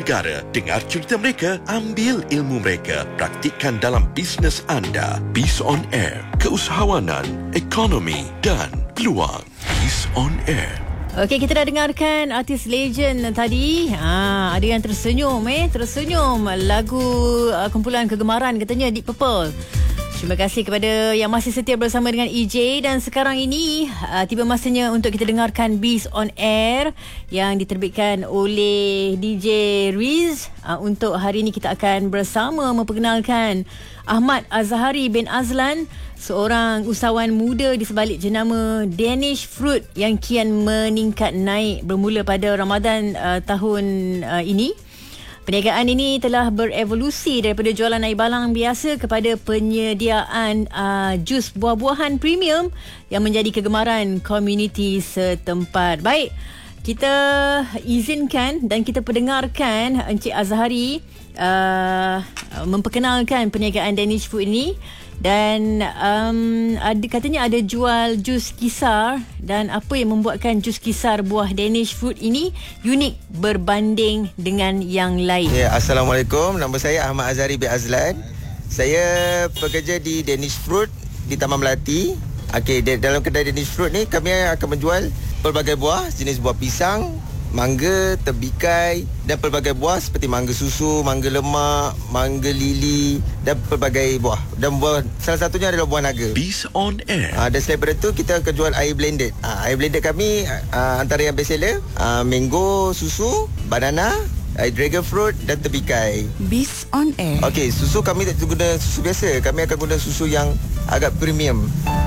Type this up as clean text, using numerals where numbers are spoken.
negara. Dengar cerita mereka, ambil ilmu mereka, praktikkan dalam bisnes anda. Biz on Air, keusahawanan, ekonomi dan peluang. Biz on Air. Okey, kita dah dengarkan artis legend tadi. Ada yang tersenyum tersenyum. Lagu kumpulan kegemaran katanya Deep Purple. Terima kasih kepada yang masih setia bersama dengan EJ. Dan sekarang ini tiba masanya untuk kita dengarkan Biz on Air yang diterbitkan oleh DJ Riz. Untuk hari ini kita akan bersama memperkenalkan Ahmad Azhari bin Azlan, seorang usahawan muda di sebalik jenama Danish Fruit yang kian meningkat naik bermula pada Ramadan tahun ini. Perniagaan ini telah berevolusi daripada jualan air balang biasa kepada penyediaan jus buah-buahan premium yang menjadi kegemaran komuniti setempat. Baik, kita izinkan dan kita pendengarkan Encik Azhari memperkenalkan perniagaan Danish Food ini. Dan katanya ada jual jus kisar, dan apa yang membuatkan jus kisar buah Danish Fruit ini unik berbanding dengan yang lain. Assalamualaikum, nama saya Ahmad Azhari bin Azlan. Saya bekerja di Danish Fruit di Taman Melati. Dalam kedai Danish Fruit ni kami akan menjual pelbagai buah, jenis buah pisang, mangga, tebikai dan pelbagai buah seperti mangga susu, mangga lemak, mangga lili dan pelbagai buah. Dan buah salah satunya adalah buah naga. Biz on Air. Dan selain daripada itu kita akan jual air blended. Air blended kami antara yang best seller, mango susu, banana, dragon fruit dan tebikai. Biz on Air. Susu kami tak guna susu biasa. Kami akan guna susu yang agak premium.